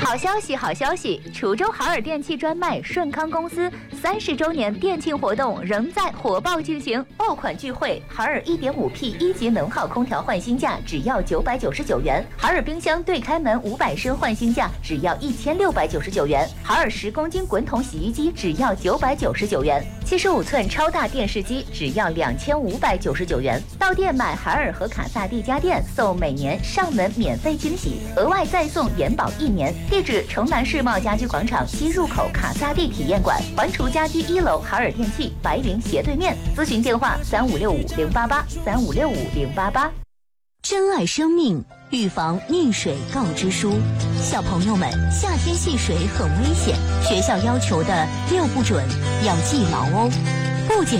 好消息，好消息！滁州海尔电器专卖顺康公司30周年店庆活动仍在火爆进行，爆款聚会，海尔 1.5P 1级能耗空调换新价只要999元，海尔冰箱对开门500升换新价只要1699元，海尔10公斤滚筒洗衣机只要999元，75寸超大电视机只要2599元。到店买海尔和卡萨帝家电，送每年上门免费惊喜，额外再送延保1年。地址：城南世贸家居广场西入口卡萨帝体验馆，环厨家居1楼海尔电器白云斜对面。咨询电话3565-088，3565-088。 珍爱生命，预防溺水告知书。小朋友们，夏天戏水很危险，学校要求的6不准要记牢哦。不仅